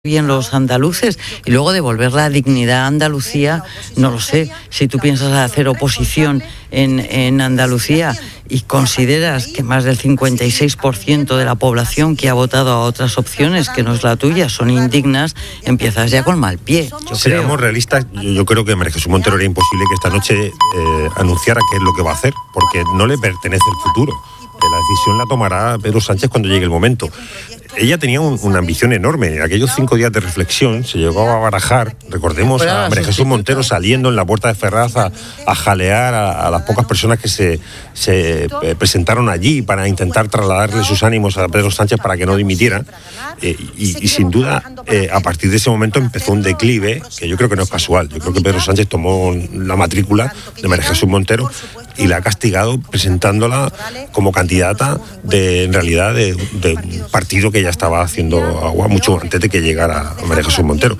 bien los andaluces y luego devolver la dignidad a Andalucía. No lo sé, si tú piensas hacer oposición en Andalucía y consideras que más del 56% de la población que ha votado a otras opciones que no es la tuya son indignas, empiezas ya con mal pie. Seamos realistas, yo creo que María Jesús Montero era imposible que esta noche anunciara qué es lo que va a hacer, porque no le pertenece el futuro. La decisión la tomará Pedro Sánchez cuando llegue el momento. Ella tenía una ambición enorme. Aquellos 5 días de reflexión se llegó a barajar. Recordemos a María Jesús Montero saliendo en la puerta de Ferraz a jalear a las pocas personas que se presentaron allí para intentar trasladarle sus ánimos a Pedro Sánchez para que no dimitiera. Y sin duda, a partir de ese momento empezó un declive que yo creo que no es casual. Yo creo que Pedro Sánchez tomó la matrícula de María Jesús Montero y la ha castigado presentándola como candidata en realidad de un partido que ya estaba haciendo agua mucho antes de que llegara María Jesús Montero.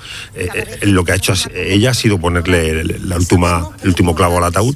Lo que ha hecho ella ha sido ponerle el último clavo al ataúd.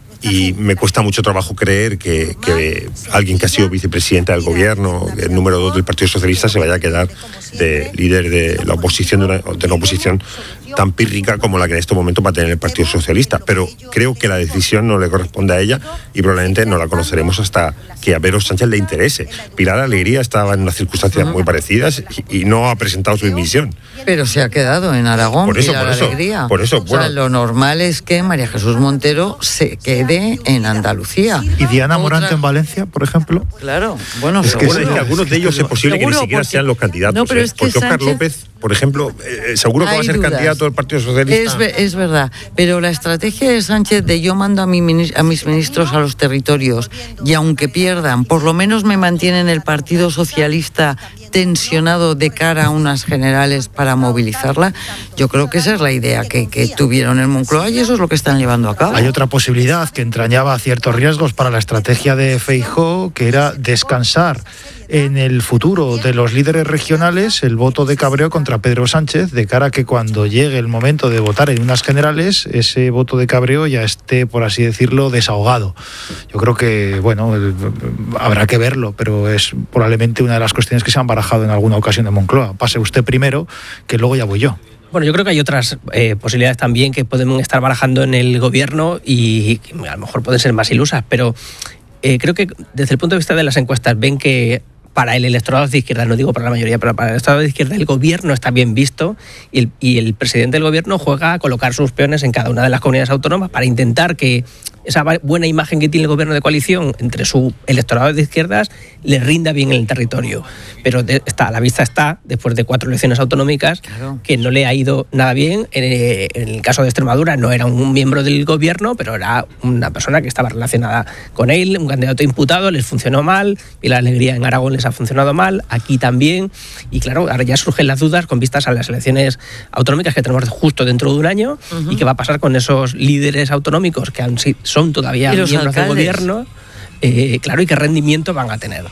Y me cuesta mucho trabajo creer que alguien que ha sido vicepresidenta del gobierno, el número 2 del Partido Socialista, se vaya a quedar de líder de la oposición, de una oposición tan pírrica como la que en este momento va a tener el Partido Socialista. Pero creo que la decisión no le corresponde a ella y probablemente no la conoceremos hasta que a Pedro Sánchez le interese. Pilar Alegría estaba en unas circunstancias muy parecidas y no ha presentado su dimisión. Pero se ha quedado en Aragón. Por eso, Pilar Alegría. Por eso, bueno. O sea, lo normal es que María Jesús Montero se quede en Andalucía. ¿Y Diana Morante en Valencia, por ejemplo? Claro, bueno, es que algunos de ellos es posible que ni siquiera sean los candidatos. No, pero es que porque Óscar López, por ejemplo, seguro que va a ser candidato del Partido Socialista. Es verdad, pero la estrategia de Sánchez de yo mando a mis ministros a los territorios y aunque pierdan, por lo menos me mantienen el Partido Socialista tensionado de cara a unas generales para movilizarla. Yo creo que esa es la idea que tuvieron en Moncloa y eso es lo que están llevando a cabo. Hay otra posibilidad que entrañaba ciertos riesgos para la estrategia de Feijóo, que era descansar en el futuro de los líderes regionales el voto de cabreo contra Pedro Sánchez, de cara a que cuando llegue el momento de votar en unas generales, ese voto de cabreo ya esté, por así decirlo, desahogado. Yo creo que, bueno, habrá que verlo, pero es probablemente una de las cuestiones que se han barajado en alguna ocasión de Moncloa. Pase usted primero, que luego ya voy yo. Bueno, yo creo que hay otras posibilidades también que pueden estar barajando en el gobierno y que a lo mejor pueden ser más ilusas, pero creo que desde el punto de vista de las encuestas ven que para el electorado de izquierda, no digo para la mayoría, pero para el electorado de izquierda el gobierno está bien visto y el presidente del gobierno juega a colocar sus peones en cada una de las comunidades autónomas para intentar que esa buena imagen que tiene el gobierno de coalición entre su electorado de izquierdas le rinda bien en el territorio. Pero a la vista está, después de 4 elecciones autonómicas, claro, que no le ha ido nada bien. En el caso de Extremadura no era un miembro del gobierno, pero era una persona que estaba relacionada con él, un candidato imputado, les funcionó mal, y la Alegría en Aragón les ha funcionado mal, aquí también, y claro, ahora ya surgen las dudas con vistas a las elecciones autonómicas que tenemos justo dentro de un año, y qué va a pasar con esos líderes autonómicos que son todavía miembros del gobierno, claro, y qué rendimiento van a tener.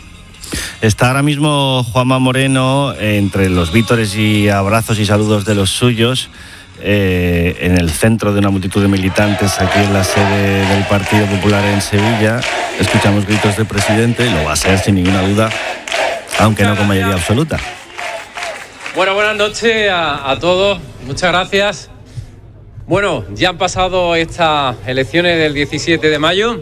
Está ahora mismo Juanma Moreno entre los vítores y abrazos y saludos de los suyos, en el centro de una multitud de militantes aquí en la sede del Partido Popular en Sevilla. Escuchamos gritos de presidente, lo va a ser sin ninguna duda, aunque no con mayoría absoluta. Bueno, buenas noches a todos, muchas gracias. Bueno, ya han pasado estas elecciones del 17 de mayo.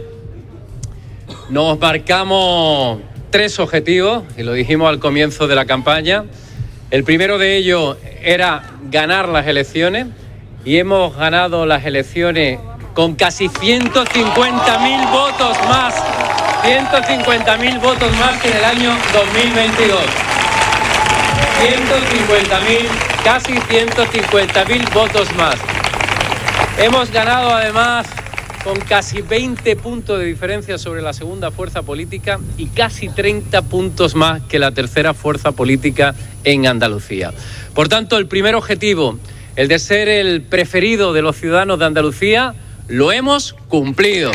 Nos marcamos 3 objetivos, y lo dijimos al comienzo de la campaña. El primero de ellos era ganar las elecciones, y hemos ganado las elecciones con casi 150.000 votos más. 150.000 votos más que en el año 2022. 150.000, casi 150.000 votos más. Hemos ganado además con casi 20 puntos de diferencia sobre la segunda fuerza política y casi 30 puntos más que la tercera fuerza política en Andalucía. Por tanto, el primer objetivo, el de ser el preferido de los ciudadanos de Andalucía, lo hemos cumplido.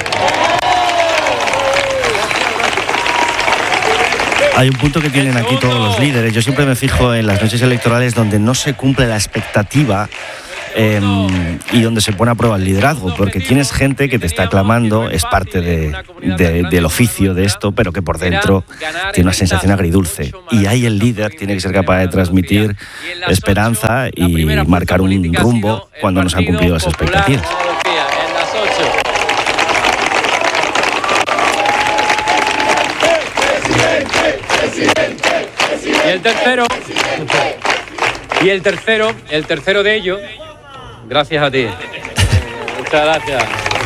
Hay un punto que tienen aquí todos los líderes. Yo siempre me fijo en las noches electorales donde no se cumple la expectativa y donde se pone a prueba el liderazgo, porque tienes gente que te está aclamando, es parte del oficio de esto, pero que por dentro tiene una sensación agridulce. Y ahí el líder tiene que ser capaz de transmitir esperanza y marcar un rumbo cuando no se han cumplido las expectativas. El tercero de ellos, gracias a ti. Muchas gracias.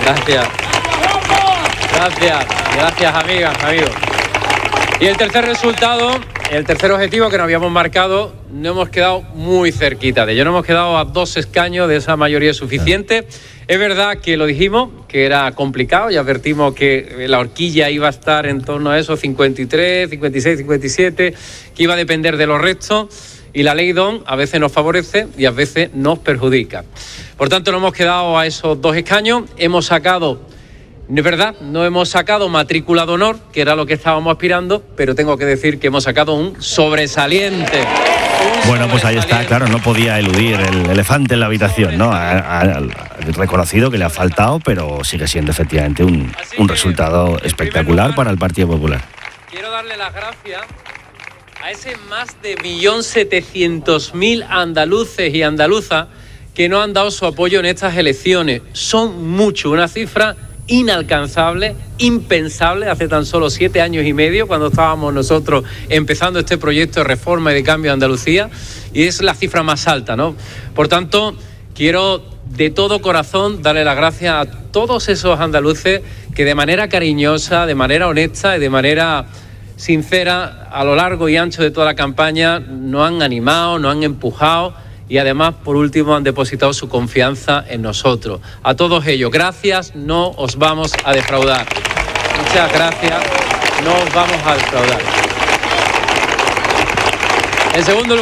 Gracias, amigas, amigos. Y el tercer resultado, el tercer objetivo que nos habíamos marcado, no hemos quedado muy cerquita de ello. No hemos quedado a 2 escaños de esa mayoría suficiente. Es verdad que lo dijimos, que era complicado, y advertimos que la horquilla iba a estar en torno a esos 53, 56, 57, que iba a depender de los restos, y la ley DON a veces nos favorece y a veces nos perjudica. Por tanto, no hemos quedado a esos 2 escaños, hemos sacado, es verdad, no hemos sacado matrícula de honor, que era lo que estábamos aspirando, pero tengo que decir que hemos sacado un sobresaliente. Bueno, pues ahí está, claro, no podía eludir el elefante en la habitación, ¿no? Ha reconocido que le ha faltado, pero sigue siendo efectivamente un resultado espectacular para el Partido Popular. Quiero darle las gracias a ese más de 1.700.000 andaluces y andaluzas que nos han dado su apoyo en estas elecciones. Son muchos, una cifra inalcanzable, impensable, hace tan solo 7 años y medio, cuando estábamos nosotros empezando este proyecto de reforma y de cambio de Andalucía, y es la cifra más alta, ¿no? Por tanto, quiero de todo corazón darle las gracias a todos esos andaluces que de manera cariñosa, de manera honesta y de manera sincera, a lo largo y ancho de toda la campaña, nos han animado, nos han empujado, y además, por último, han depositado su confianza en nosotros. A todos ellos, gracias, no os vamos a defraudar. Muchas gracias, no os vamos a defraudar. En segundo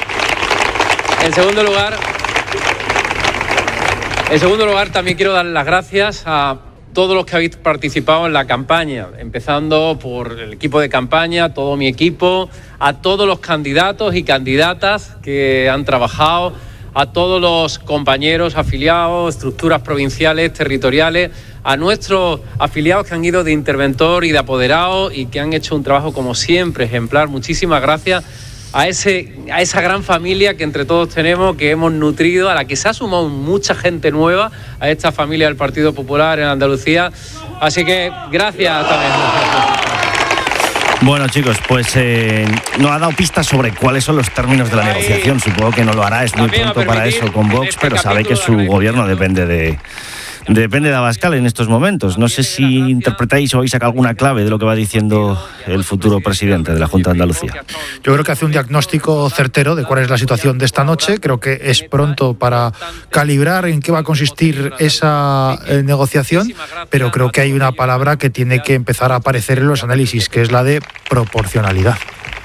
lugar, también quiero dar las gracias a todos los que habéis participado en la campaña, empezando por el equipo de campaña, todo mi equipo, a todos los candidatos y candidatas que han trabajado, a todos los compañeros afiliados, estructuras provinciales, territoriales, a nuestros afiliados que han ido de interventor y de apoderado y que han hecho un trabajo como siempre ejemplar. Muchísimas gracias a esa gran familia que entre todos tenemos, que hemos nutrido, a la que se ha sumado mucha gente nueva a esta familia del Partido Popular en Andalucía. Así que gracias también. Bueno, chicos, pues no ha dado pistas sobre cuáles son los términos de la negociación. Supongo que no lo hará, es muy pronto para eso con Vox, pero sabe que su gobierno depende de Abascal en estos momentos. No sé si interpretáis o habéis sacado alguna clave de lo que va diciendo el futuro presidente de la Junta de Andalucía. Yo creo que hace un diagnóstico certero de cuál es la situación de esta noche. Creo que es pronto para calibrar en qué va a consistir esa negociación, pero creo que hay una palabra que tiene que empezar a aparecer en los análisis, que es la de proporcionalidad.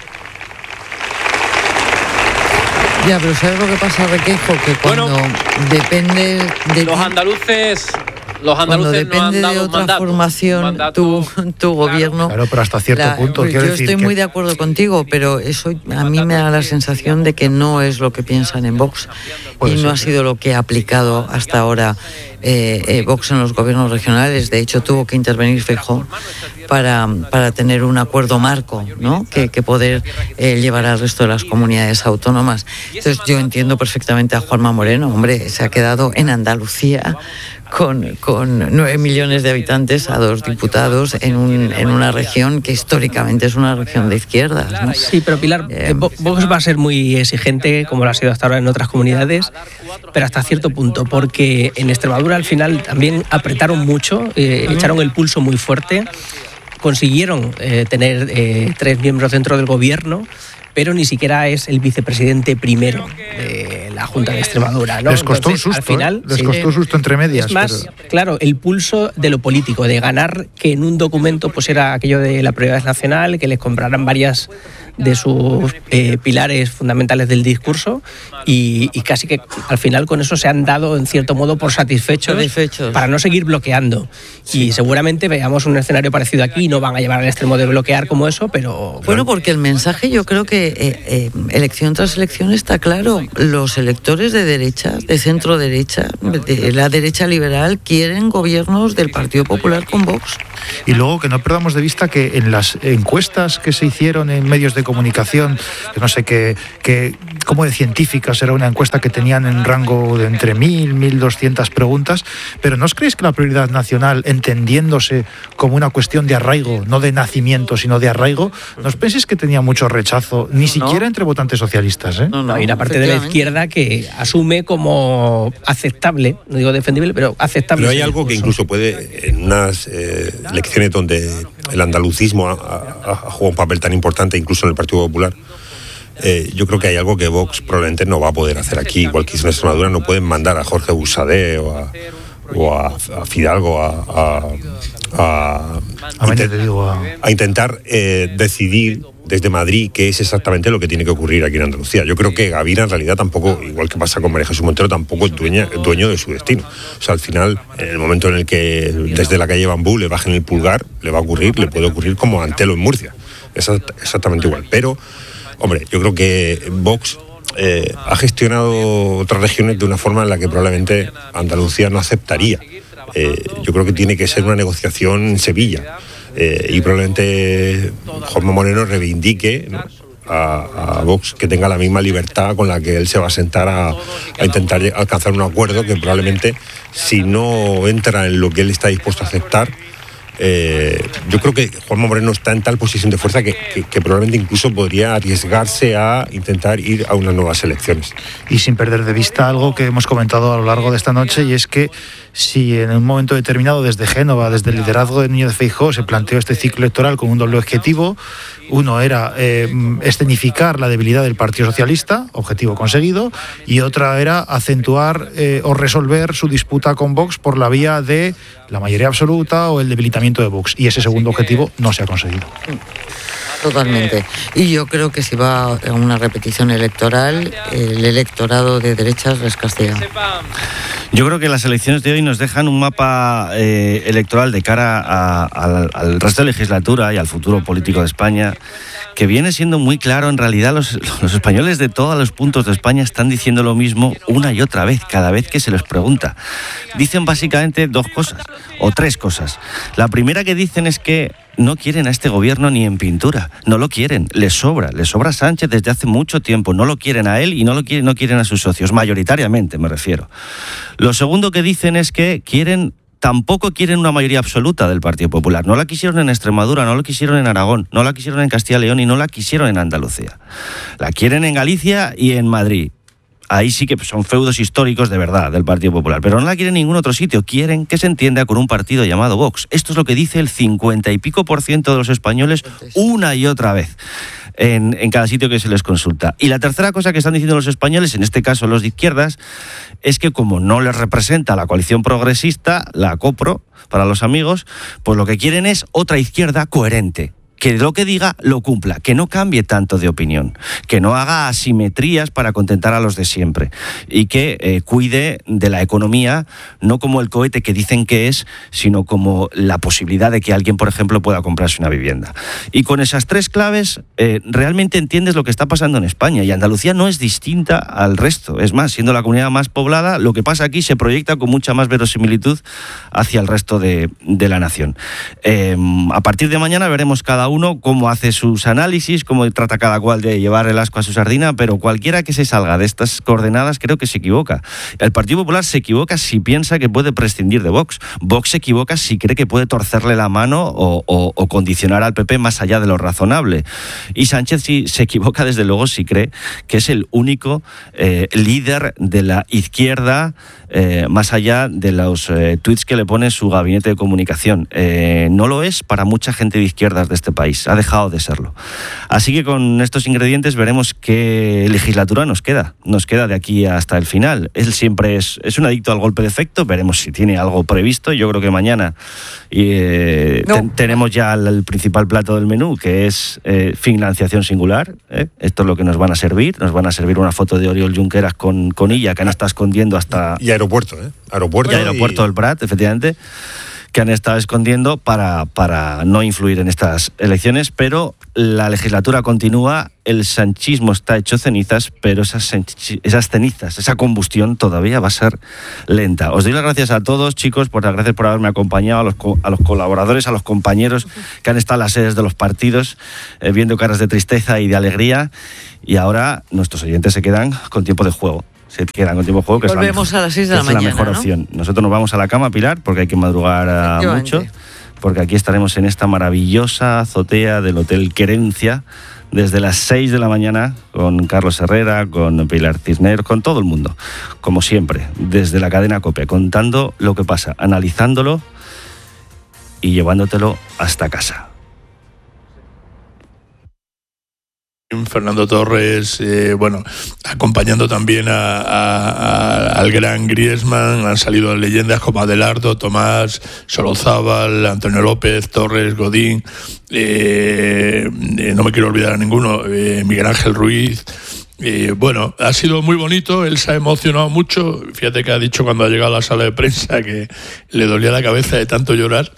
Ya, pero ¿sabes lo que pasa, Requejo? Que cuando depende de los andaluces cuando depende no han dado de otra formación tu gobierno. Claro, pero hasta cierto punto. Yo estoy muy de acuerdo contigo, pero eso a mí me da la sensación de que no es lo que piensan en Vox y no ha sido lo que ha aplicado hasta ahora Vox en los gobiernos regionales. De hecho, tuvo que intervenir Feijóo para tener un acuerdo marco, ¿no? que poder llevar al resto de las comunidades autónomas. Entonces yo entiendo perfectamente a Juanma Moreno. Hombre, se ha quedado en Andalucía con 9 millones de habitantes a 2 diputados en una región que históricamente es una región de izquierdas, ¿no? Sí, pero Pilar, Vox va a ser muy exigente, como lo ha sido hasta ahora en otras comunidades, pero hasta cierto punto, porque en Extremadura al final también apretaron mucho, echaron el pulso muy fuerte, consiguieron tener 3 miembros dentro del gobierno, pero ni siquiera es el vicepresidente primero de la Junta de Extremadura, ¿no? Les costó un susto, costó un susto entre medias. Es más, claro, el pulso de lo político, de ganar, que en un documento pues era aquello de la prioridad nacional, que les compraran varias de sus pilares fundamentales del discurso y casi que al final con eso se han dado en cierto modo por satisfechos. Para no seguir bloqueando. Y seguramente veamos un escenario parecido aquí, no van a llevar al extremo de bloquear como eso, pero... Bueno, porque el mensaje yo creo que elección tras elección está claro. Los electores de derecha, de centro derecha, de la derecha liberal, quieren gobiernos del Partido Popular con Vox. Y luego que no perdamos de vista que en las encuestas que se hicieron en medios de comunicación, que no sé qué como de científicas, era una encuesta que tenían en rango de entre 1.200 preguntas, pero ¿no os creéis que la prioridad nacional, entendiéndose como una cuestión de arraigo, no de nacimiento, sino de arraigo, no os penséis que tenía mucho rechazo, ni siquiera entre votantes socialistas? No, hay una parte de la izquierda que asume como aceptable, no digo defendible, pero aceptable. Pero hay algo que incluso puede, en unas elecciones donde el andalucismo ha jugado un papel tan importante, incluso en el Partido Popular, yo creo que hay algo que Vox probablemente no va a poder hacer aquí, igual que hizo en Extremadura. No pueden mandar a Jorge Buxadé o a Fidalgo a intentar decidir desde Madrid qué es exactamente lo que tiene que ocurrir aquí en Andalucía. Yo creo que Gavira en realidad tampoco, igual que pasa con María Jesús Montero, tampoco es dueño de su destino. O sea, al final, en el momento en el que desde la calle Bambú le bajen el pulgar, le puede ocurrir como Antelo en Murcia. Es exactamente igual. Pero, hombre, yo creo que Vox ha gestionado otras regiones de una forma en la que probablemente Andalucía no aceptaría. Yo creo que tiene que ser una negociación en Sevilla. Y probablemente Juanma Moreno reivindique, ¿no?, a Vox, que tenga la misma libertad con la que él se va a sentar a intentar alcanzar un acuerdo que probablemente, si no entra en lo que él está dispuesto a aceptar, yo creo que Juanma Moreno está en tal posición de fuerza que probablemente incluso podría arriesgarse a intentar ir a unas nuevas elecciones. Y sin perder de vista algo que hemos comentado a lo largo de esta noche, y es que si en un momento determinado desde Génova, desde el liderazgo de Núñez Feijóo, se planteó este ciclo electoral con un doble objetivo, uno era escenificar la debilidad del Partido Socialista, objetivo conseguido, y otra era acentuar o resolver su disputa con Vox por la vía de la mayoría absoluta o el debilitamiento de Vox, y ese segundo objetivo no se ha conseguido. Totalmente. Y yo creo que si va a una repetición electoral, el electorado de derechas rescastea. Yo creo que las elecciones de hoy nos dejan un mapa electoral de cara al resto de la legislatura y al futuro político de España, que viene siendo muy claro. En realidad los españoles de todos los puntos de España están diciendo lo mismo una y otra vez, cada vez que se les pregunta. Dicen básicamente dos cosas, o tres cosas. La primera que dicen es que no quieren a este gobierno ni en pintura, no lo quieren, les sobra Sánchez desde hace mucho tiempo, no lo quieren a él y no quieren a sus socios, mayoritariamente me refiero. Lo segundo que dicen es que tampoco quieren una mayoría absoluta del Partido Popular. No la quisieron en Extremadura, no la quisieron en Aragón, no la quisieron en Castilla y León y no la quisieron en Andalucía. La quieren en Galicia y en Madrid. Ahí sí que son feudos históricos de verdad del Partido Popular, pero no la quieren en ningún otro sitio. Quieren que se entienda con un partido llamado Vox. Esto es lo que dice el 50 y pico % de los españoles una y otra vez en cada sitio que se les consulta. Y la tercera cosa que están diciendo los españoles, en este caso los de izquierdas, es que como no les representa la coalición progresista, la COPRO, para los amigos, pues lo que quieren es otra izquierda coherente. Que lo que diga lo cumpla, que no cambie tanto de opinión, que no haga asimetrías para contentar a los de siempre y que cuide de la economía, no como el cohete que dicen que es, sino como la posibilidad de que alguien, por ejemplo, pueda comprarse una vivienda. Y con esas tres claves realmente entiendes lo que está pasando en España, y Andalucía no es distinta al resto. Es más, siendo la comunidad más poblada, lo que pasa aquí se proyecta con mucha más verosimilitud hacia el resto de la nación. A partir de mañana veremos cada uno cómo hace sus análisis, cómo trata cada cual de llevar el asco a su sardina, pero cualquiera que se salga de estas coordenadas creo que se equivoca. El Partido Popular se equivoca si piensa que puede prescindir de Vox. Vox se equivoca si cree que puede torcerle la mano o condicionar al PP más allá de lo razonable. Y Sánchez sí se equivoca desde luego si cree que es el único líder de la izquierda, más allá de los tuits que le pone su gabinete de comunicación. No lo es para mucha gente de izquierdas de este país. país, ha dejado de serlo. Así que con estos ingredientes veremos qué legislatura nos queda de aquí hasta el final. Él siempre es un adicto al golpe de efecto, veremos si tiene algo previsto. Yo creo que mañana tenemos ya el principal plato del menú, que es financiación singular. Esto es lo que nos van a servir una foto de Oriol Junqueras con Illa, que han estado escondiendo hasta... Y aeropuerto, Aeropuerto del Prat, efectivamente, que han estado escondiendo para no influir en estas elecciones, pero la legislatura continúa, el sanchismo está hecho cenizas, pero esas cenizas, esa combustión todavía va a ser lenta. Os doy las gracias a todos, chicos, gracias por haberme acompañado, a los colaboradores, a los compañeros que han estado en las sedes de los partidos, viendo caras de tristeza y de alegría, y ahora nuestros oyentes se quedan con tiempo de juego. Que volvemos a las 6 de la mañana, es la mejor opción. Nosotros nos vamos a la cama, Pilar, porque hay que madrugar mucho, porque aquí estaremos en esta maravillosa azotea del Hotel Querencia desde las 6 de la mañana con Carlos Herrera, con Pilar Cisneros, con todo el mundo, como siempre, desde la cadena COPE, contando lo que pasa, analizándolo y llevándotelo hasta casa. Fernando Torres, acompañando también al gran Griezmann. Han salido leyendas como Adelardo, Tomás, Solozábal, Antonio López, Torres, Godín, no me quiero olvidar a ninguno, Miguel Ángel Ruiz. Ha sido muy bonito, él se ha emocionado mucho. Fíjate que ha dicho cuando ha llegado a la sala de prensa que le dolía la cabeza de tanto llorar.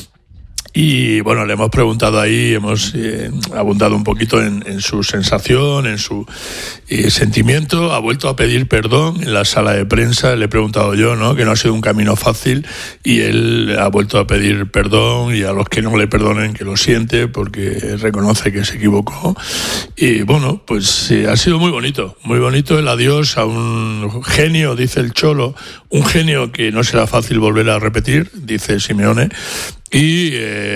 Y le hemos preguntado ahí, hemos abundado un poquito en su sensación, en su sentimiento. Ha vuelto a pedir perdón en la sala de prensa, le he preguntado yo, ¿no?, que no ha sido un camino fácil, y él ha vuelto a pedir perdón, y a los que no le perdonen que lo siente, porque reconoce que se equivocó. Y ha sido muy bonito el adiós a un genio, dice el Cholo, un genio que no será fácil volver a repetir, dice Simeone. Y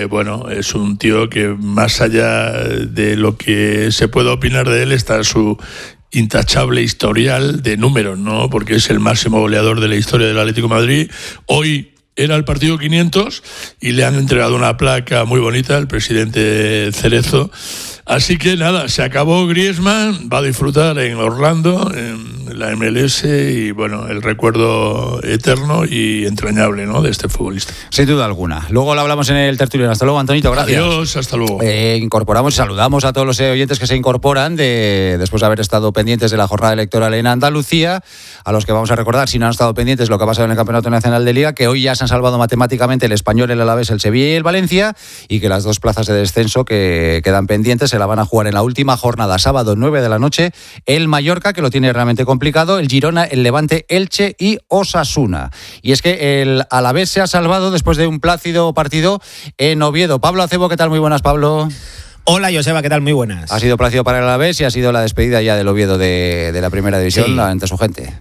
es un tío que, más allá de lo que se pueda opinar de él, está su intachable historial de números, ¿no?, porque es el máximo goleador de la historia del Atlético de Madrid. Hoy era el partido 500 y le han entregado una placa muy bonita al presidente Cerezo. Así que nada, se acabó Griezmann, va a disfrutar en Orlando, en la MLS, y el recuerdo eterno y entrañable, ¿no?, de este futbolista. Sin duda alguna. Luego lo hablamos en el tertuliano. Hasta luego, Antonito, gracias. Adiós, hasta luego. Incorporamos y saludamos a todos los oyentes que se incorporan después de haber estado pendientes de la jornada electoral en Andalucía, a los que vamos a recordar, si no han estado pendientes, lo que ha pasado en el Campeonato Nacional de Liga, que hoy ya se han salvado matemáticamente el Español, el Alavés, el Sevilla y el Valencia, y que las dos plazas de descenso que quedan pendientes se la van a jugar en la última jornada, sábado 9 de la noche, el Mallorca, que lo tiene realmente complicado, el Girona, el Levante, Elche y Osasuna. Y es que el Alavés se ha salvado después de un plácido partido en Oviedo. Pablo Acebo, ¿qué tal? Muy buenas, Pablo. Hola, Joseba, ¿qué tal? Muy buenas. Ha sido plácido para el Alavés y ha sido la despedida ya del Oviedo de la primera división ante su gente.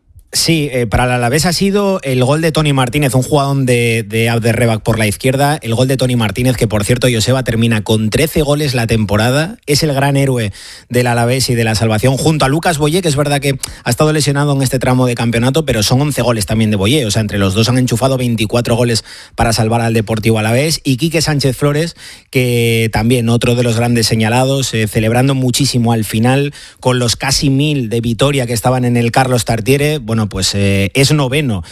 Sí, para el Alavés ha sido el gol de Toni Martínez, un jugador de Abderrebak por la izquierda. El gol de Toni Martínez, que por cierto, Joseba, termina con 13 goles la temporada. Es el gran héroe del Alavés y de la salvación, junto a Lucas Boyé, que es verdad que ha estado lesionado en este tramo de campeonato, pero son 11 goles también de Boyé. O sea, entre los dos han enchufado 24 goles para salvar al Deportivo Alavés. Y Quique Sánchez Flores, que también otro de los grandes señalados, celebrando muchísimo al final, con los casi 1000 de Vitoria que estaban en el Carlos Tartiere. Pues es noveno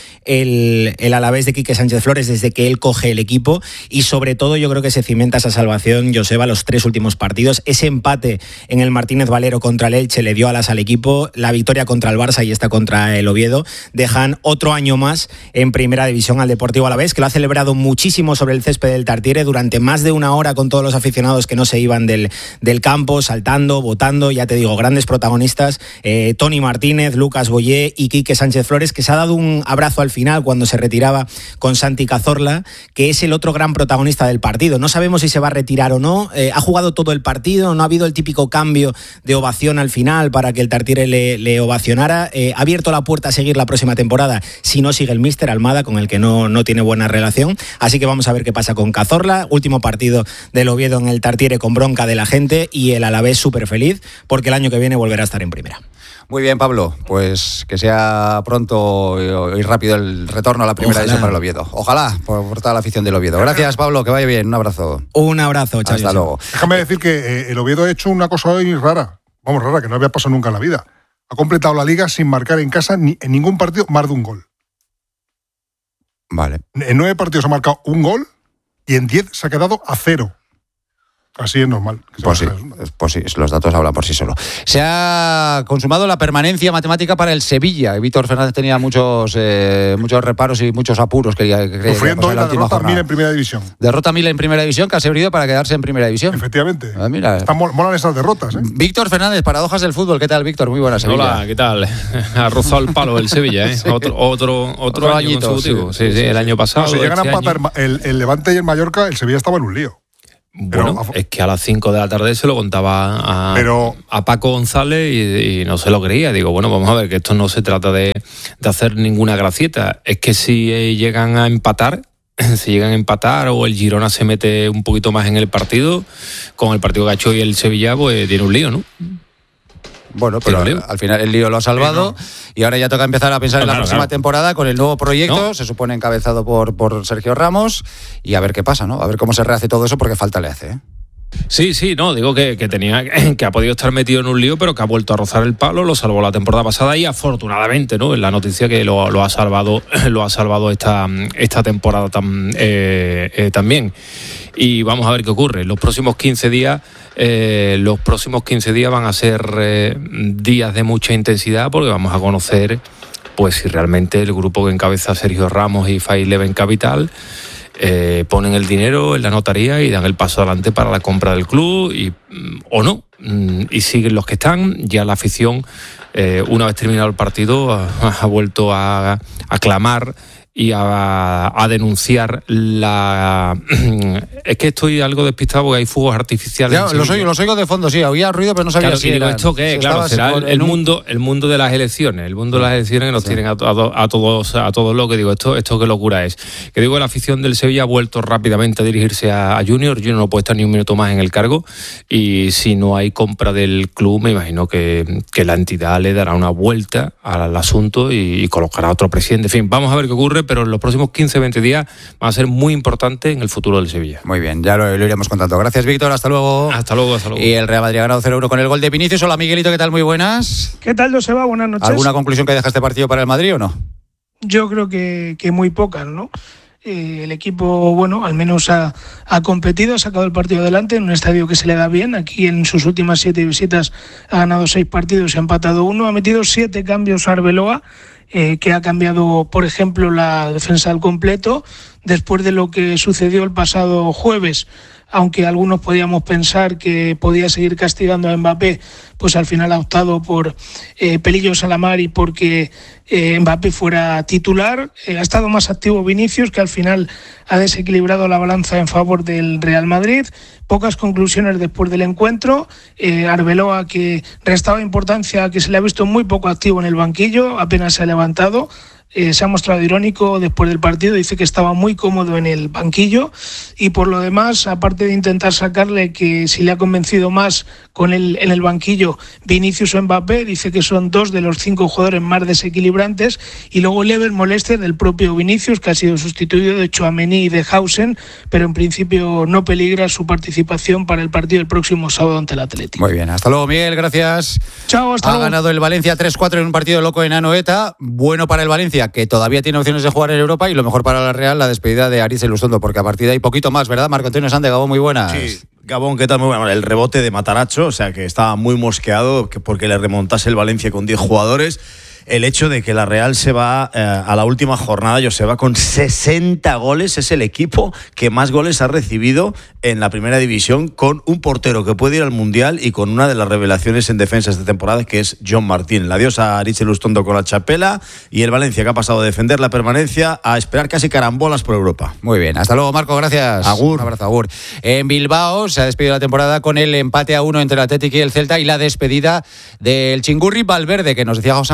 el Alavés de Quique Sánchez Flores desde que él coge el equipo, y sobre todo yo creo que se cimenta esa salvación, Joseba, los 3 últimos partidos. Ese empate en el Martínez Valero contra el Elche le dio alas al equipo, la victoria contra el Barça y esta contra el Oviedo dejan otro año más en primera división al Deportivo Alavés, que lo ha celebrado muchísimo sobre el césped del Tartiere durante más de una hora, con todos los aficionados que no se iban del campo, saltando, votando. Ya te digo, grandes protagonistas, Toni Martínez, Lucas Boyé y Quique Sánchez Flores, que se ha dado un abrazo al final cuando se retiraba con Santi Cazorla, que es el otro gran protagonista del partido. No sabemos si se va a retirar o no. Ha jugado todo el partido, no ha habido el típico cambio de ovación al final para que el Tartiere le ovacionara. Ha abierto la puerta a seguir la próxima temporada si no sigue el míster Almada, con el que no tiene buena relación. Así que vamos a ver qué pasa con Cazorla. Último partido del Oviedo en el Tartiere con bronca de la gente, y el Alavés súper feliz porque el año que viene volverá a estar en primera. Muy bien, Pablo, pues que sea pronto y rápido el retorno a la primera división para el Oviedo. Ojalá, por toda la afición del Oviedo. Gracias, Pablo, que vaya bien, un abrazo. Un abrazo, chao. Hasta luego. Déjame decir que el Oviedo ha hecho una cosa hoy rara, que no había pasado nunca en la vida. Ha completado la liga sin marcar en casa ni en ningún partido más de un gol. Vale. En 9 partidos ha marcado un gol y en 10 se ha quedado a 0. Así es normal. Pues sí, los datos hablan por sí solos. Se ha consumado la permanencia matemática para el Sevilla. Víctor Fernández tenía muchos reparos y muchos apuros. Sufriendo hoy la derrota 1000 en primera división. Derrota 1000 en primera división que ha servido para quedarse en primera división. Efectivamente. Mira. Molan esas derrotas. Víctor Fernández, paradojas del fútbol. ¿Qué tal, Víctor? Muy buenas. Hola, ¿qué tal? Ha rozado el palo el Sevilla, ¿eh? Sí. Otro año consecutivo. Sí, el año pasado. Si llegan a empatar el Levante y el Mallorca, el Sevilla estaba en un lío. Bueno, es que a las 5 de la tarde se lo contaba a Paco González y no se lo creía. Digo, bueno, vamos a ver, que esto no se trata de hacer ninguna gracieta. Es que si llegan a empatar, o el Girona se mete un poquito más en el partido, con el partido que ha hecho hoy el Sevilla, pues tiene un lío, ¿no? Bueno, pero al final el lío lo ha salvado y ahora ya toca empezar a pensar en la próxima temporada con el nuevo proyecto, se supone encabezado por Sergio Ramos, y a ver qué pasa, ¿no? A ver cómo se rehace todo eso, porque falta le hace, ¿eh? Sí, no, digo que ha podido estar metido en un lío, pero que ha vuelto a rozar el palo, lo salvó la temporada pasada y afortunadamente, ¿no? En la noticia que lo ha salvado esta temporada también. Y vamos a ver qué ocurre. Los próximos 15 días van a ser días de mucha intensidad, porque vamos a conocer pues si realmente el grupo que encabeza Sergio Ramos y Five Eleven Capital ponen el dinero en la notaría y dan el paso adelante para la compra del club o no, y siguen los que están. Ya la afición, una vez terminado el partido, ha vuelto a clamar y a denunciar es que estoy algo despistado porque hay fuegos artificiales. Ya, los oigo de fondo, sí, oía ruido, pero no sabía si digo, ¿esto qué? Claro, será el mundo de las elecciones. El mundo de las elecciones que nos tienen a todos lo que digo, esto qué locura es. Que digo, la afición del Sevilla ha vuelto rápidamente a dirigirse a Junior. Junior no puede estar ni un minuto más en el cargo, y si no hay compra del club, me imagino que la entidad le dará una vuelta al asunto y colocará a otro presidente. En fin, vamos a ver qué ocurre, pero en los próximos 15-20 días va a ser muy importante en el futuro del Sevilla. Muy bien, ya lo iremos contando. Gracias, Víctor, hasta luego. Hasta luego. Y el Real Madrid ha ganado 0-1 con el gol de Vinicius. Hola, Miguelito, ¿qué tal? Muy buenas. ¿Qué tal, Joseba? Buenas noches. ¿Alguna conclusión que deja este partido para el Madrid o no? Yo creo que muy pocas, ¿no? El equipo, bueno, al menos ha competido, ha sacado el partido adelante en un estadio que se le da bien. Aquí en sus últimas 7 visitas ha ganado 6 partidos y ha empatado 1. Ha metido 7 cambios a Arbeloa, que ha cambiado, por ejemplo, la defensa al completo, después de lo que sucedió el pasado jueves. Aunque algunos podíamos pensar que podía seguir castigando a Mbappé, pues al final ha optado por pelillos a la mar y porque Mbappé fuera titular. Ha estado más activo Vinicius, que al final ha desequilibrado la balanza en favor del Real Madrid. Pocas conclusiones después del encuentro. Arbeloa, que restaba importancia, que se le ha visto muy poco activo en el banquillo, apenas se ha levantado. Se ha mostrado irónico después del partido, dice que estaba muy cómodo en el banquillo, y por lo demás, aparte de intentar sacarle que si le ha convencido más con en el banquillo Vinicius o Mbappé, dice que son 2 de los 5 jugadores más desequilibrantes, y luego Lever moleste del propio Vinicius, que ha sido sustituido de Tchouaméni y de Hausen, pero en principio no peligra su participación para el partido del próximo sábado ante el Atlético. Muy bien, hasta luego, Miguel, gracias. Chao, hasta luego. Ha ganado el Valencia 3-4 en un partido loco en Anoeta. Bueno para el Valencia, que todavía tiene opciones de jugar en Europa, y lo mejor para la Real, la despedida de Aritz Elustondo, porque a partir de ahí poquito más, ¿verdad? Marco Antonio Sande, Gabón, muy buenas. Sí, Gabón, ¿qué tal? Muy bueno. El rebote de Matarazzo, o sea que estaba muy mosqueado porque le remontase el Valencia con 10 jugadores. El hecho de que la Real se va a la última jornada, Joseba, con 60 goles, es el equipo que más goles ha recibido en la primera división, con un portero que puede ir al Mundial y con una de las revelaciones en defensa esta temporada, que es John Martín. El adiós a Aritz Elustondo con la chapela, y el Valencia, que ha pasado de defender la permanencia a esperar casi carambolas por Europa. Muy bien, hasta luego, Marco, gracias. Agur. Un abrazo, agur. En Bilbao se ha despedido la temporada con el empate a 1 entre el Athletic y el Celta, y la despedida del Chingurri Valverde, que nos decía José Ángel Peña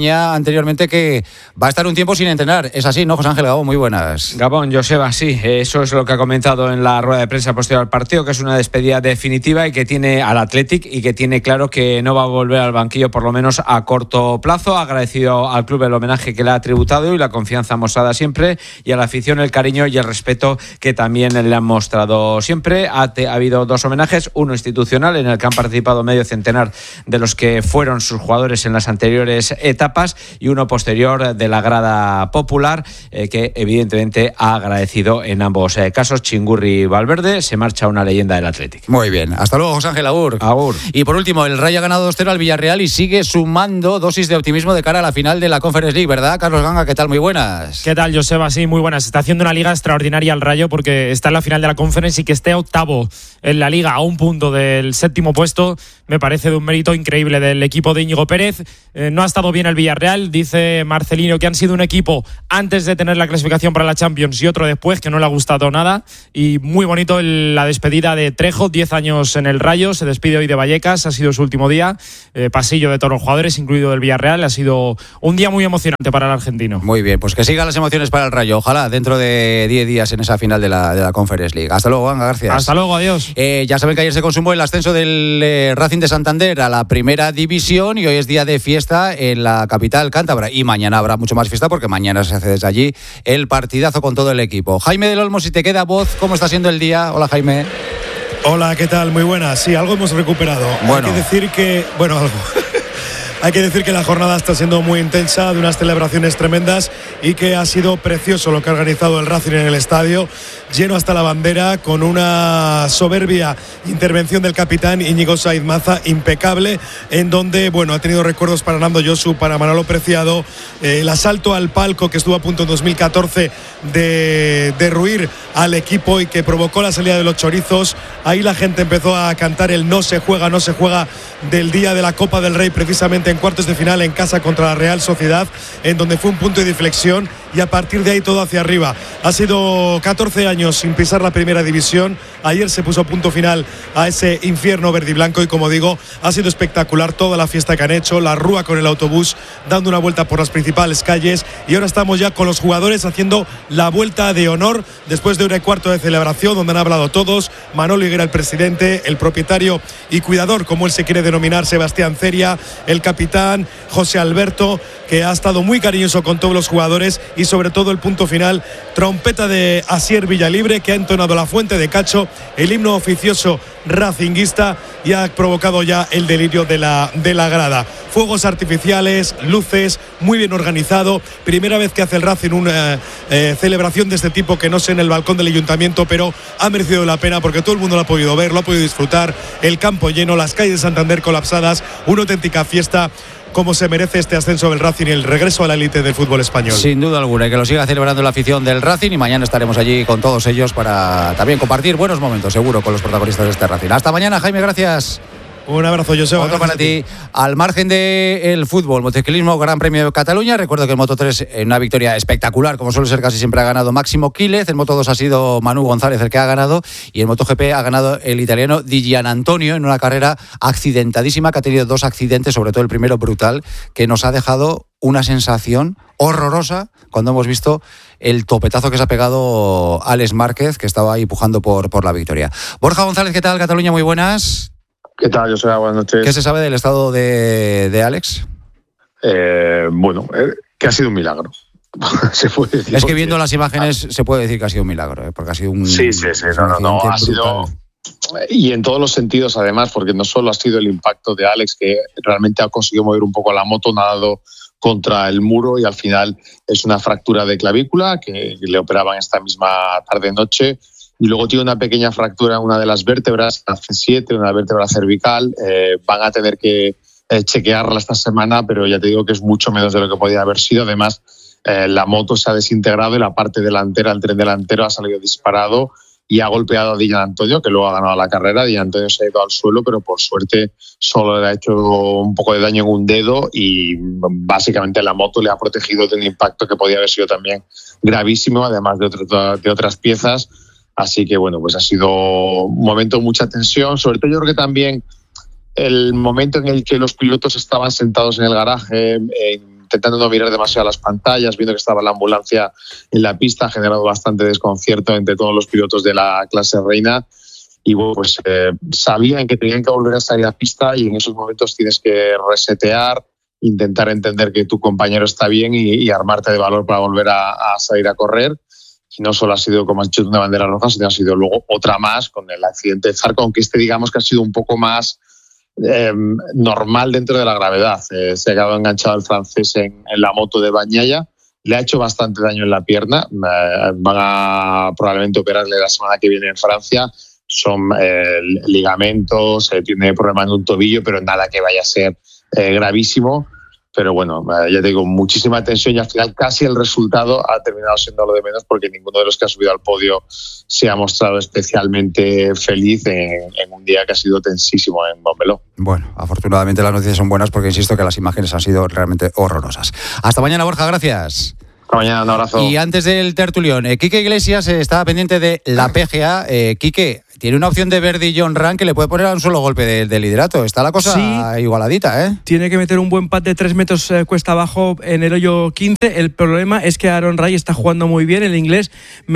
suponía anteriormente que va a estar un tiempo sin entrenar. Es así, ¿no, José Ángel Gabón? Muy buenas. Gabón, Joseba, sí, eso es lo que ha comentado en la rueda de prensa posterior al partido, que es una despedida definitiva y que tiene al Athletic y que tiene claro que no va a volver al banquillo por lo menos a corto plazo. Ha agradecido al club el homenaje que le ha tributado y la confianza mostrada siempre, y a la afición el cariño y el respeto que también le han mostrado siempre. Ha habido 2 homenajes, uno institucional en el que han participado medio centenar de los que fueron sus jugadores en las anteriores etapas, y uno posterior de la grada popular, que evidentemente ha agradecido en ambos casos. Chingurri Valverde, se marcha una leyenda del Athletic. Muy bien, hasta luego, José Ángel. Agur. Y por último, el Rayo ha ganado 2-0 al Villarreal y sigue sumando dosis de optimismo de cara a la final de la Conference League, ¿verdad, Carlos Ganga? ¿Qué tal? Muy buenas. ¿Qué tal, Joseba? Sí, muy buenas. Está haciendo una liga extraordinaria el Rayo, porque está en la final de la Conference y que esté octavo en la liga a un punto del 7º puesto me parece de un mérito increíble del equipo de Íñigo Pérez. No ha estado bien el Villarreal, dice Marcelino que han sido un equipo antes de tener la clasificación para la Champions y otro después, que no le ha gustado nada, y muy bonito la despedida de Trejo, 10 años en el Rayo, se despide hoy de Vallecas, ha sido su último día, pasillo de todos los jugadores, incluido del Villarreal. Ha sido un día muy emocionante para el argentino. Muy bien, pues que sigan las emociones para el Rayo, ojalá dentro de 10 días en esa final de la Conference League. Hasta luego, Ganga, gracias. Hasta luego, adiós. Ya saben que ayer se consumó el ascenso del Racing de Santander a la primera división y hoy es día de fiesta en la capital cántabra, y mañana habrá mucho más fiesta porque mañana se hace desde allí el partidazo con todo el equipo. Jaime del Olmo, si te queda voz, ¿cómo está siendo el día? Hola, Jaime. Hola, ¿qué tal? Muy buenas. Sí, algo hemos recuperado. Bueno. Hay que decir que... Bueno, algo... Hay que decir que la jornada está siendo muy intensa, de unas celebraciones tremendas, y que ha sido precioso lo que ha organizado el Racing en el estadio, lleno hasta la bandera, con una soberbia intervención del capitán Íñigo Saiz Maza, impecable, en donde, bueno, ha tenido recuerdos para Nando Josu, para Manolo Preciado, el asalto al palco que estuvo a punto en 2014 de derruir al equipo y que provocó la salida de los chorizos. Ahí la gente empezó a cantar el no se juega del día de la Copa del Rey, precisamente en cuartos de final en casa contra la Real Sociedad, en donde fue un punto de inflexión, y a partir de ahí todo hacia arriba. Ha sido 14 años sin pisar la primera división. Ayer se puso punto final a ese infierno verde y blanco, y como digo, ha sido espectacular toda la fiesta que han hecho, la rúa con el autobús dando una vuelta por las principales calles, y ahora estamos ya con los jugadores haciendo la vuelta de honor después de 1 cuarto de celebración, donde han hablado todos. Manolo Higuera, el presidente, el propietario y cuidador, como él se quiere denominar, Sebastián Ceria, el capitán José Alberto, que ha estado muy cariñoso con todos los jugadores, y sobre todo el punto final, trompeta de Asier Villalibre, que ha entonado la Fuente de Cacho, el himno oficioso racinguista, y ha provocado ya el delirio de la grada. Fuegos artificiales, luces, muy bien organizado. Primera vez que hace el Racing una celebración de este tipo, que no sé, en el balcón del ayuntamiento, pero ha merecido la pena porque todo el mundo lo ha podido ver, lo ha podido disfrutar. El campo lleno, las calles de Santander colapsadas, una auténtica fiesta, como se merece este ascenso del Racing y el regreso a la élite del fútbol español. Sin duda alguna, y que lo siga celebrando la afición del Racing, y mañana estaremos allí con todos ellos para también compartir buenos momentos, seguro, con los protagonistas de este Racing. Hasta mañana, Jaime, gracias. Un abrazo, Joseba. Otro para ti. Al margen del fútbol, motociclismo, Gran Premio de Cataluña. Recuerdo que en Moto 3, en una victoria espectacular, como suele ser casi siempre, ha ganado Máximo Quílez. En Moto 2 ha sido Manu González el que ha ganado. Y en MotoGP ha ganado el italiano Di Gianantonio, en una carrera accidentadísima, que ha tenido 2 accidentes, sobre todo el primero brutal, que nos ha dejado una sensación horrorosa cuando hemos visto el topetazo que se ha pegado Alex Márquez, que estaba ahí pujando por la victoria. Borja González, ¿qué tal? Cataluña, muy buenas. ¿Qué tal, José? Buenas noches. ¿Qué se sabe del estado de Alex? Bueno, que ha sido un milagro. Se puede decir. Es que viendo las imágenes se puede decir que ha sido un milagro, porque ha sido un... Sí, no, ha sido... Y en todos los sentidos, además, porque no solo ha sido el impacto de Alex, que realmente ha conseguido mover un poco la moto, no ha dado contra el muro, y al final es una fractura de clavícula que le operaban esta misma tarde-noche. Y luego tiene una pequeña fractura en una de las vértebras, la C7, una vértebra cervical. Van a tener que chequearla esta semana, pero ya te digo que es mucho menos de lo que podía haber sido. Además, la moto se ha desintegrado y la parte delantera, el tren delantero, ha salido disparado y ha golpeado a Di Gianantonio, que luego ha ganado la carrera. Di Gianantonio se ha ido al suelo, pero por suerte solo le ha hecho un poco de daño en un dedo, y básicamente la moto le ha protegido de un impacto que podía haber sido también gravísimo, además de otras piezas. Así que, bueno, pues ha sido un momento de mucha tensión. Sobre todo yo creo que también el momento en el que los pilotos estaban sentados en el garaje, intentando no mirar demasiado las pantallas, viendo que estaba la ambulancia en la pista, ha generado bastante desconcierto entre todos los pilotos de la clase reina. Y bueno, pues sabían que tenían que volver a salir a pista y en esos momentos tienes que resetear, intentar entender que tu compañero está bien y armarte de valor para volver a salir a correr. Y no solo ha sido, como has dicho, una bandera roja, sino ha sido luego otra más con el accidente de Zarco, aunque digamos que ha sido un poco más normal dentro de la gravedad. Se ha quedado enganchado el francés en la moto de Bagnaia, le ha hecho bastante daño en la pierna, van a probablemente operarle la semana que viene en Francia, son ligamentos, tiene problemas en un tobillo, pero nada que vaya a ser gravísimo. Pero bueno, ya te digo, muchísima tensión y al final casi el resultado ha terminado siendo lo de menos porque ninguno de los que ha subido al podio se ha mostrado especialmente feliz en un día que ha sido tensísimo en Montmeló. Bueno, afortunadamente las noticias son buenas porque insisto que las imágenes han sido realmente horrorosas. Hasta mañana, Borja, gracias. Hasta mañana, un abrazo. Y antes del tertulión, Quique Iglesias estaba pendiente de la PGA. Quique, tiene una opción de Verdi John Ram que le puede poner a un solo golpe de liderato. Está la cosa igualadita, ¿eh? Tiene que meter un buen pat de 3 metros cuesta abajo en el hoyo 15. El problema es que Aaron Rai está jugando muy bien. El inglés,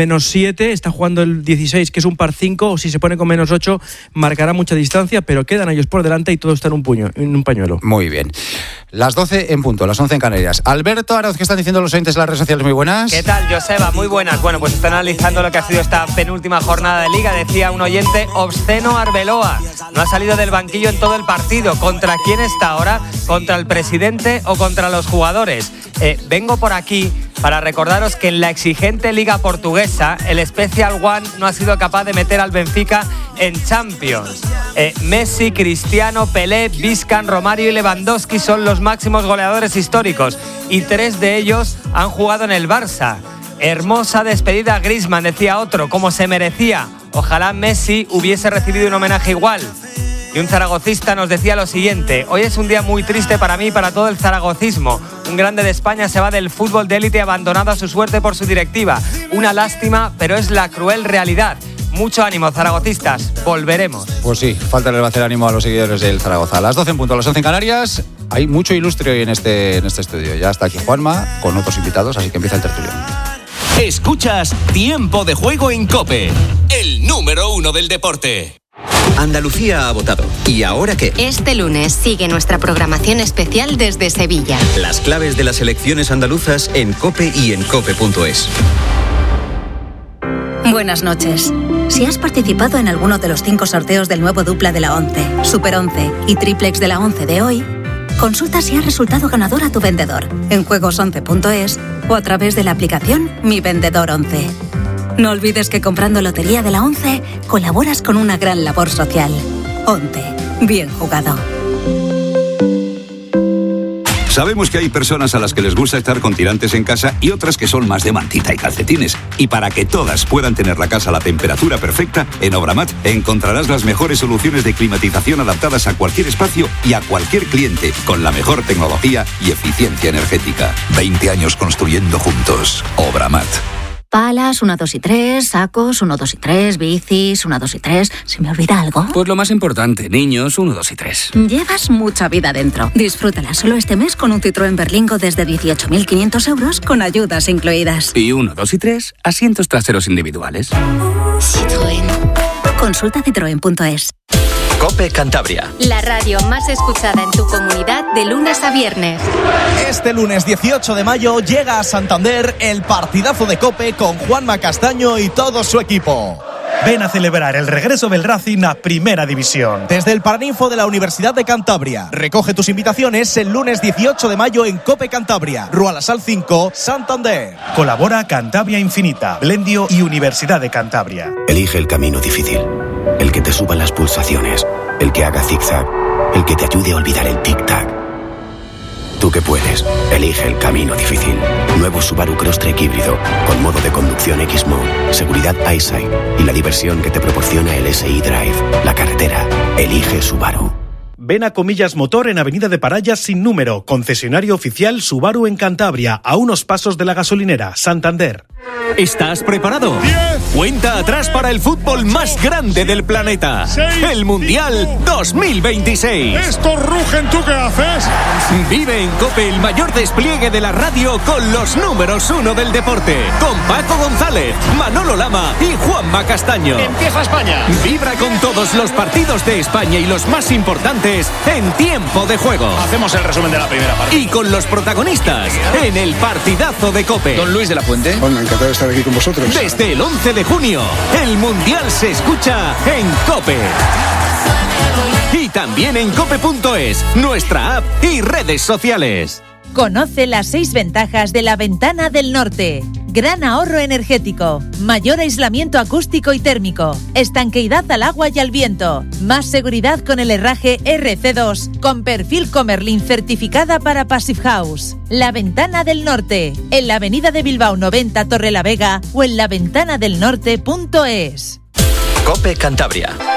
-7, está jugando el 16, que es un par 5. O si se pone con -8, marcará mucha distancia, pero quedan ellos por delante y todo está en un pañuelo. Muy bien. Las 12 en punto, las 11 en Canarias. Alberto Aroz, ¿qué están diciendo los oyentes de las redes sociales? Muy buenas. ¿Qué tal, Joseba? Muy buenas. Bueno, pues están analizando lo que ha sido esta penúltima jornada de Liga. Decía un oyente, obsceno Arbeloa. No ha salido del banquillo en todo el partido. ¿Contra quién está ahora? ¿Contra el presidente o contra los jugadores? Vengo por aquí para recordaros que en la exigente Liga Portuguesa, el Special One no ha sido capaz de meter al Benfica en Champions. Messi, Cristiano, Pelé, Vizcan, Romario y Lewandowski son los máximos goleadores históricos y 3 de ellos han jugado en el Barça. Hermosa despedida a Griezmann, decía otro, como se merecía. Ojalá Messi hubiese recibido un homenaje igual. Y un zaragocista nos decía lo siguiente: hoy es un día muy triste para mí y para todo el zaragocismo. Un grande de España se va del fútbol de élite abandonado a su suerte por su directiva. Una lástima, pero es la cruel realidad. Mucho ánimo, zaragocistas, volveremos. Pues sí, falta le va a hacer ánimo a los seguidores del Zaragoza. A las 12 en punto, a las 11 en Canarias. Hay mucho ilustre hoy en este estudio. Ya está aquí Juanma con otros invitados, así que empieza el tertulión. Escuchas Tiempo de Juego en COPE, el número 1 del deporte. Andalucía ha votado. ¿Y ahora qué? Este lunes sigue nuestra programación especial desde Sevilla. Las claves de las elecciones andaluzas en COPE y en COPE.es. Buenas noches. Si has participado en alguno de los 5 sorteos del nuevo dupla de la 11, Super 11 y Triplex de la 11 de hoy, consulta si has resultado ganador a tu vendedor en juegos11.es o a través de la aplicación Mi Vendedor 11. No olvides que comprando Lotería de la 11 colaboras con una gran labor social. 11. Bien jugado. Sabemos que hay personas a las que les gusta estar con tirantes en casa y otras que son más de mantita y calcetines. Y para que todas puedan tener la casa a la temperatura perfecta, en Obramat encontrarás las mejores soluciones de climatización adaptadas a cualquier espacio y a cualquier cliente, con la mejor tecnología y eficiencia energética. 20 años construyendo juntos. Obramat. Palas, 1, 2 y 3, sacos, 1, 2 y 3, bicis, 1, 2 y 3. ¿Se me olvida algo? Pues lo más importante, niños, 1, 2 y 3. Llevas mucha vida dentro. Disfrútala solo este mes con un Citroën Berlingo desde 18.500 euros con ayudas incluidas. Y 1, 2 y 3, asientos traseros individuales. Citroën. Consulta citroen.es. COPE Cantabria. La radio más escuchada en tu comunidad de lunes a viernes. Este lunes 18 de mayo llega a Santander el partidazo de COPE con Juanma Castaño y todo su equipo. Ven a celebrar el regreso del Racing a Primera División. Desde el Paraninfo de la Universidad de Cantabria. Recoge tus invitaciones el lunes 18 de mayo en COPE Cantabria, Rua La Sal 5, Santander. Colabora Cantabria Infinita, Blendio y Universidad de Cantabria. Elige el camino difícil. El que te suba las pulsaciones. El que haga zigzag. El que te ayude a olvidar el tic-tac. Tú que puedes, elige el camino difícil. Nuevo Subaru Crosstrek híbrido, con modo de conducción X-Mode, seguridad EyeSight y la diversión que te proporciona el SI Drive. La carretera, elige Subaru. Ven a Comillas Motor en Avenida de Parayas sin número, concesionario oficial Subaru en Cantabria, a unos pasos de la gasolinera, Santander. ¿Estás preparado? 10. Cuenta atrás para el fútbol más grande del planeta. 6, el Mundial 5. 2026. Estos rugen, ¿tú qué haces? Vive en COPE el mayor despliegue de la radio con los números 1 del deporte. Con Paco González, Manolo Lama y Juanma Castaño. Empieza España. Vibra con todos los partidos de España y los más importantes en tiempo de juego. Hacemos el resumen de la primera parte. Y con los protagonistas en el partidazo de COPE. Don Luis de la Fuente. Bueno, encantado de estar aquí con vosotros. Desde el 11 de junio, el Mundial se escucha en COPE. Y también en cope.es, nuestra app y redes sociales. Conoce las 6 ventajas de la Ventana del Norte. Gran ahorro energético, mayor aislamiento acústico y térmico, estanqueidad al agua y al viento, más seguridad con el herraje RC2, con perfil Comerlin certificada para Passive House. La Ventana del Norte, en la avenida de Bilbao 90 Torrelavega o en laventanadelnorte.es. COPE Cantabria.